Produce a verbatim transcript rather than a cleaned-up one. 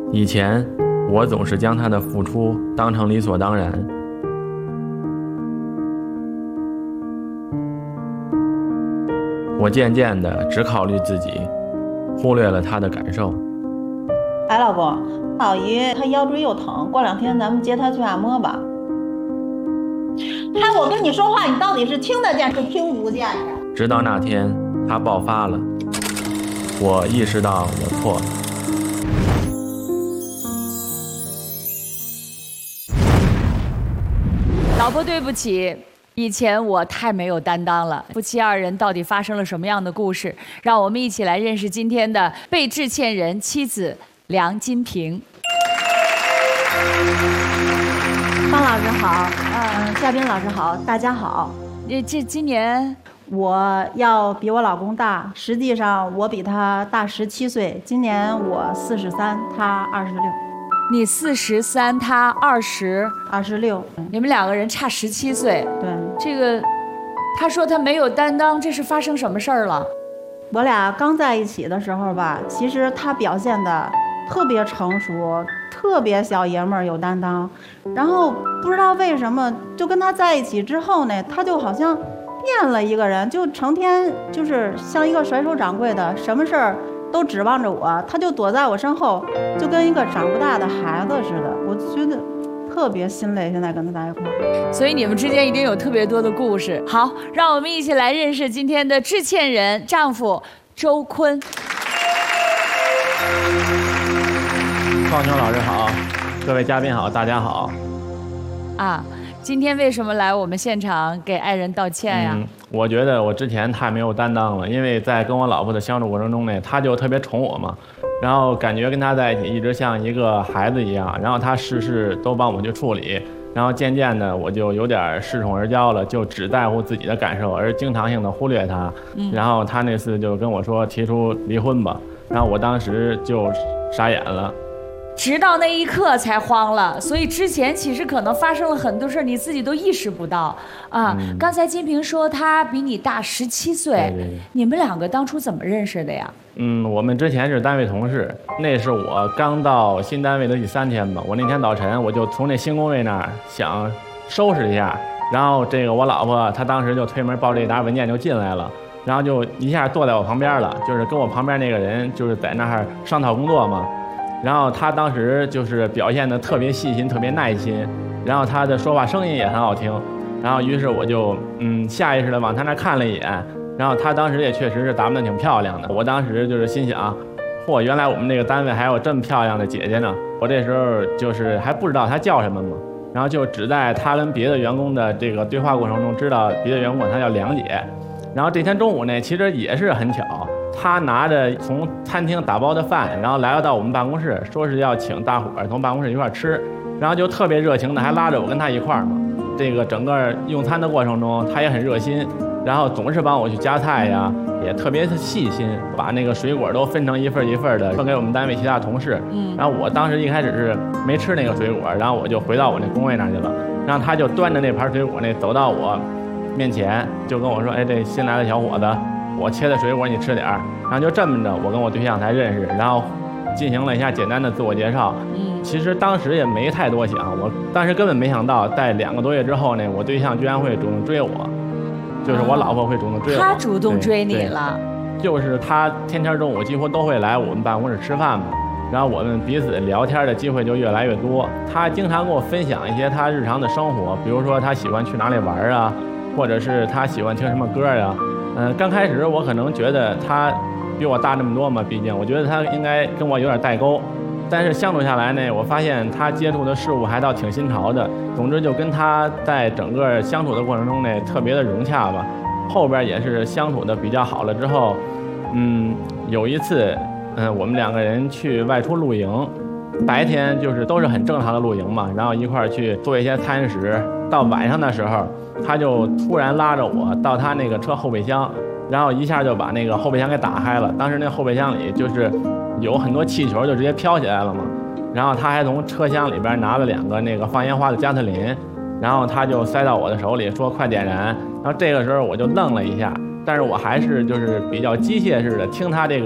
以前我总是将他的付出当成理所当然，我渐渐地只考虑自己，忽略了他的感受。 哎，老公，老姨她腰椎又疼，过两天咱们接她去按摩吧。哎，我跟你说话，你到底是听得见是听不见呀？ 直到那天他爆发了，我意识到我错了。 老婆，对不起，以前我太没有担当了。夫妻二人到底发生了什么样的故事？让我们一起来认识今天的被致歉人妻子梁金平。 方老师好，嗯，嘉宾老师好，大家好。 这这今年我要比我老公大，实际上我比他大十七岁。今年我四十三，他二十六。 你四十三，他二十二十六， 你们两个人差十七岁。 对， 这个他说他没有担当，这是发生什么事儿了？ 我俩刚在一起的时候吧，其实他表现的特别成熟，特别小爷们儿，有担当。然后不知道为什么，就跟他在一起之后呢，他就好像变了一个人，就成天就是像一个甩手掌柜的，什么事儿都指望着我，他就躲在我身后，就跟一个长不大的孩子似的。我觉得特别心累，现在跟他在一块儿。 所以你们之间一定有特别多的故事。好，让我们一起来认识今天的致歉人，丈夫周坤。 方琼老师好，各位嘉宾好，大家好。 啊，今天为什么来我们现场给爱人道歉呀？ 嗯，我觉得我之前太没有担当了，因为在跟我老婆的相处过程中呢，她就特别宠我嘛，然后感觉跟她在一起一直像一个孩子一样，然后她事事都帮我去处理，然后渐渐的我就有点恃宠而骄了，就只在乎自己的感受，而经常性的忽略她。嗯，然后她那次就跟我说提出离婚吧，然后我当时就傻眼了。 直到那一刻才慌了，所以之前其实可能发生了很多事，你自己都意识不到啊。嗯、刚才金平说他比你大十七岁，对对对，你们两个当初怎么认识的呀？ 嗯，我们之前是单位同事，那是我刚到新单位的第三天吧。我那天早晨我就从那新工位那儿想收拾一下，然后这个我老婆她当时就推门抱着一沓文件就进来了，然后就一下坐在我旁边了，就是跟我旁边那个人就是在那儿商讨工作嘛。然后他当时就是表现得特别细心，特别耐心，然后他的说话声音也很好听，然后于是我就嗯下意识的往他那看了一眼，然后他当时也确实是打扮得挺漂亮的，我当时就是心想，嚯，原来我们这个单位还有这么漂亮的姐姐呢。我这时候就是还不知道她叫什么嘛，然后就只在他跟别的员工的这个对话过程中知道别的员工管她叫梁姐。然后这天中午呢，其实也是很巧，他拿着从餐厅打包的饭，然后来到我们办公室，说是要请大伙儿从办公室一块儿吃，然后就特别热情的还拉着我跟他一块儿嘛。这个整个用餐的过程中，他也很热心，然后总是帮我去夹菜呀，也特别细心，把那个水果都分成一份一份的分给我们单位其他同事。嗯，然后我当时一开始是没吃那个水果，然后我就回到我那工位那儿去了，然后他就端着那盘水果那走到我面前，就跟我说：“哎，这新来的小伙子，我切的水果你吃点儿。”然后就这么着，我跟我对象才认识，然后进行了一下简单的自我介绍。嗯，其实当时也没太多想，我当时根本没想到，在两个多月之后呢，我对象居然会主动追我，就是我老婆会主动追我。 他主动追你了？ 就是他天天中午几乎都会来我们办公室吃饭嘛，然后我们彼此聊天的机会就越来越多。他经常跟我分享一些他日常的生活，比如说他喜欢去哪里玩啊，或者是他喜欢听什么歌呀。嗯、呃，刚开始我可能觉得他比我大这么多嘛，毕竟我觉得他应该跟我有点代沟，但是相处下来呢，我发现他接触的事物还倒挺新潮的。总之就跟他在整个相处的过程中呢，特别的融洽吧。后边也是相处的比较好了之后，嗯，有一次，嗯、呃，我们两个人去外出露营，白天就是都是很正常的露营嘛，然后一块儿去做一些餐食。到晚上的时候，他就突然拉着我到他那个车后备箱，然后一下就把那个后备箱给打开了。当时那后备箱里就是有很多气球，就直接飘起来了嘛。然后他还从车厢里边拿了两个那个放烟花的加特林，然后他就塞到我的手里说快点燃。然后这个时候我就愣了一下，但是我还是就是比较机械式的听他这个